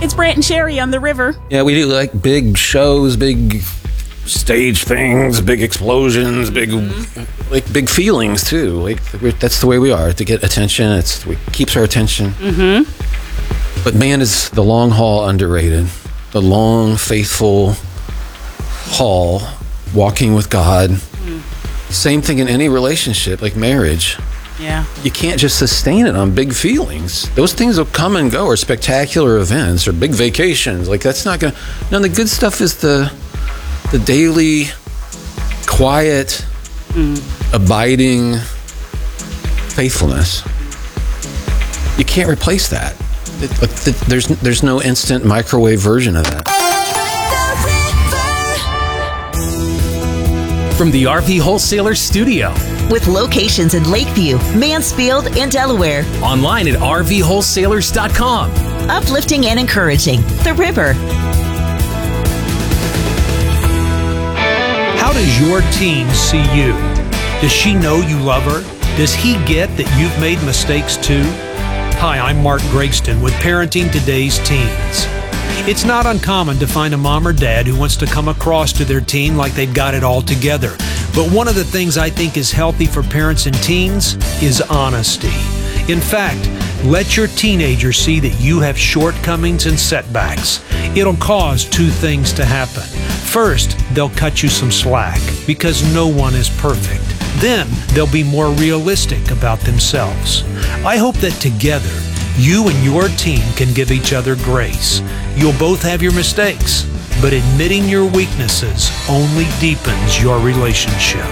it's Brant and Sherry on the river. Yeah, we do like big shows, big stage things, big explosions, big feelings too. Like that's the way we are to get attention. It keeps our attention. Mm-hmm. But man, is the long haul underrated. The long, faithful haul, walking with God. Same thing in any relationship, like marriage. Yeah. You can't just sustain it on big feelings. Those things will come and go, or spectacular events, or big vacations. Like that's not gonna. No, the good stuff is the daily, quiet, abiding faithfulness. You can't replace that. There's no instant microwave version of that. From the RV Wholesaler Studio. With locations in Lakeview, Mansfield, and Delaware. Online at RVWholesalers.com. Uplifting and encouraging. The River. How does your teen see you? Does she know you love her? Does he get that you've made mistakes too? Hi, I'm Mark Gregston with Parenting Today's Teens. It's not uncommon to find a mom or dad who wants to come across to their teen like they've got it all together. But one of the things I think is healthy for parents and teens is honesty. In fact, let your teenager see that you have shortcomings and setbacks. It'll cause two things to happen. First, they'll cut you some slack because no one is perfect. Then, they'll be more realistic about themselves. I hope that together, you and your teen can give each other grace. You'll both have your mistakes, but admitting your weaknesses only deepens your relationship.